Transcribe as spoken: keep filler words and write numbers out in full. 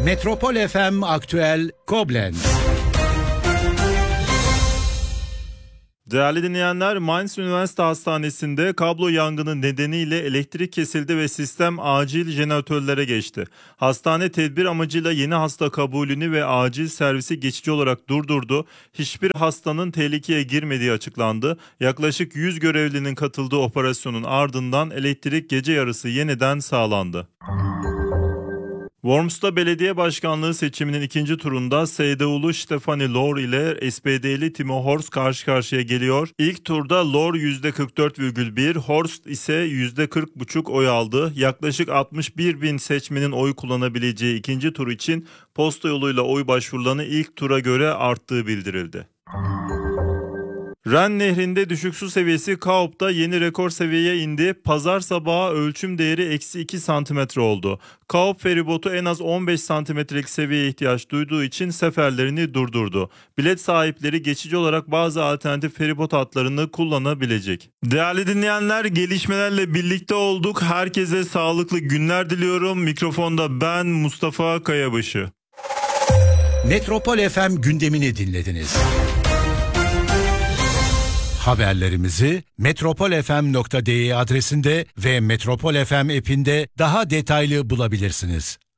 Metropol F M Aktüel Koblenz. Değerli dinleyenler, Mainz Üniversite Hastanesi'nde kablo yangını nedeniyle elektrik kesildi ve sistem acil jeneratörlere geçti. Hastane tedbir amacıyla yeni hasta kabulünü ve acil servisi geçici olarak durdurdu. Hiçbir hastanın tehlikeye girmediği açıklandı. Yaklaşık yüz görevlinin katıldığı operasyonun ardından elektrik gece yarısı yeniden sağlandı. Worms'ta belediye başkanlığı seçiminin ikinci turunda S D U'lu Stefanie Lohr ile S P D'li Timo Horst karşı karşıya geliyor. İlk turda Lohr yüzde kırk dört virgül bir, Horst ise yüzde kırk virgül beş oy aldı. Yaklaşık altmış bir bin seçmenin oy kullanabileceği ikinci tur için posta yoluyla oy başvurularını ilk tura göre arttığı bildirildi. Ren Nehri'nde düşük su seviyesi Kaop'ta yeni rekor seviyeye indi. Pazar sabahı ölçüm değeri eksi iki santimetre oldu. Kaop feribotu en az on beş santimetrelik seviyeye ihtiyaç duyduğu için seferlerini durdurdu. Bilet sahipleri geçici olarak bazı alternatif feribot hatlarını kullanabilecek. Değerli dinleyenler, gelişmelerle birlikte olduk. Herkese sağlıklı günler diliyorum. Mikrofonda ben Mustafa Kayabaşı. Metropol F M gündemini dinlediniz. Haberlerimizi metropol f m nokta d e adresinde ve Metropol F M app'inde daha detaylı bulabilirsiniz.